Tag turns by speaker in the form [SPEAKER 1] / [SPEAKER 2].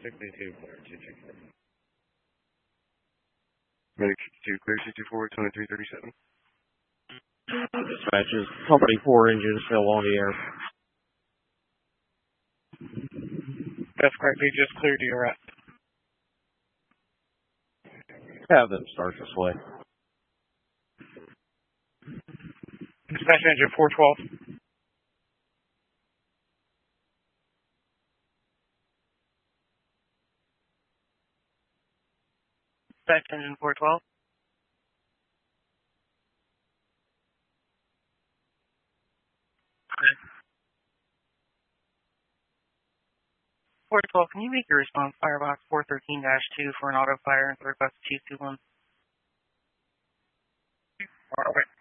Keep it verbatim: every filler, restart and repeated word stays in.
[SPEAKER 1] sixty-two, clear, two two four.
[SPEAKER 2] Medic sixty-two, clear, sixty-four, twenty-three thirty-seven.
[SPEAKER 3] Dispatches, company four engines still on the air.
[SPEAKER 4] That's correct, we just cleared you right.
[SPEAKER 3] Have them start this way.
[SPEAKER 4] Dispatch engine four twelve. Dispatch engine four twelve. four twelve, can you make your response firebox four thirteen dash two for an auto fire and request two two one? Alright.